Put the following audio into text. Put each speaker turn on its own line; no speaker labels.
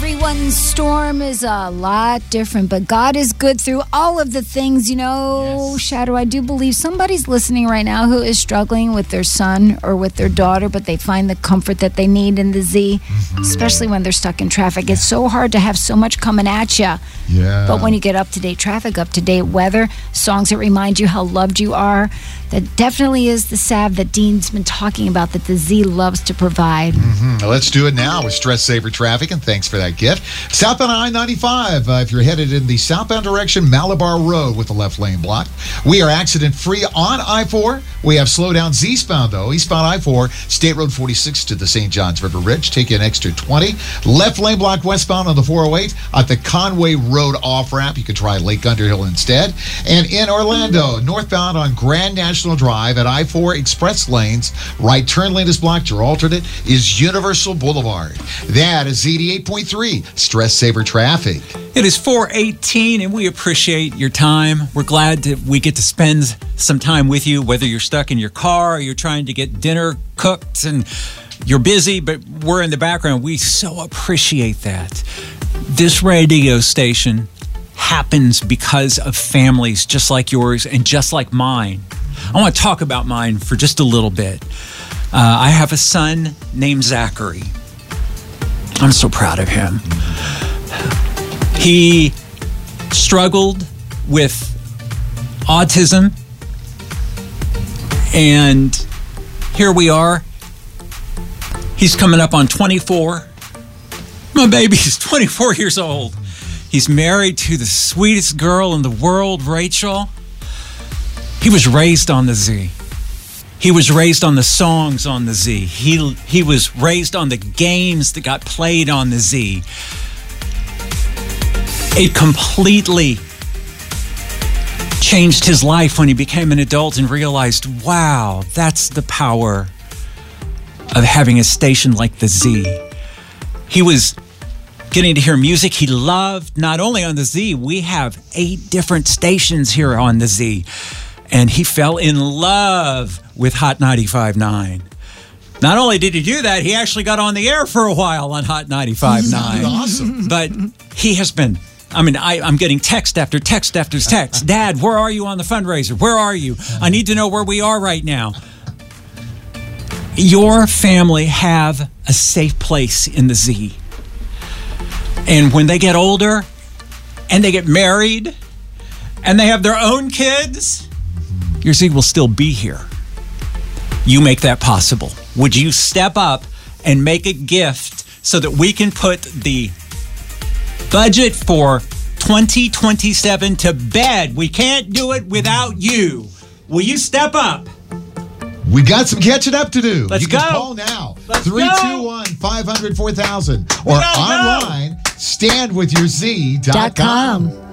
Everyone's storm is a lot different, but God is good through all of the things. Yes. Shadow, I do believe somebody's listening right now who is struggling with their son or with their daughter, but they find the comfort that they need in the Z, especially when they're stuck in traffic. It's so hard to have so much coming at you.
Yeah.
But when you get up-to-date traffic, up-to-date weather, songs that remind you how loved you are, that definitely is the salve that Dean's been talking about that the Z loves to provide.
Let's do it now with Stress Saver Traffic, and thanks for that gift. Southbound I-95, if you're headed in the southbound direction, Malabar Road with the left lane blocked. We are accident-free on I-4. We have slowdown eastbound, though. Eastbound I-4, State Road 46 to the St. Johns River Ridge. Take you an extra 20. Left lane blocked westbound on the 408 at the Conway Road off-ramp. You could try Lake Underhill instead. And in Orlando, northbound on Grand National Drive at I-4 express lanes. Right turn lane is blocked. Your alternate is Universal Boulevard. That is 88.3 Stress Saver Traffic.
It is 4:18, and we appreciate your time. We're glad that we get to spend some time with you, whether you're stuck in your car or you're trying to get dinner cooked and you're busy, but we're in the background. We so appreciate that. This radio station happens because of families just like yours and just like mine. I want to talk about mine for just a little bit. I have a son named Zachary. I'm so proud of him. He struggled with autism, and here we are. He's coming up on 24. My baby's 24 years old. He's married to the sweetest girl in the world, Rachel. He was raised on the Z. He was raised on the songs on the Z. He was raised on the games that got played on the Z. It completely changed his life when he became an adult and realized, wow, that's the power of having a station like the Z. He was getting to hear music he loved, not only on the Z. We have 8 different stations here on the Z. And he fell in love with Hot 95.9. Not only did he do that, he actually got on the air for a while on Hot 95.9.
Awesome.
But he has been, I'm getting text after text after text. Dad, where are you on the fundraiser? Where are you? I need to know where we are right now. Your family have a safe place in the Z. And when they get older and they get married and they have their own kids, your Z will still be here. You make that possible. Would you step up and make a gift so that we can put the budget for 2027 to bed? We can't do it without you. Will you step up?
We got some catching up to do.
Let's
you can
go.
call now.
Let's
321-500-4000 or online, standwithyourz.com.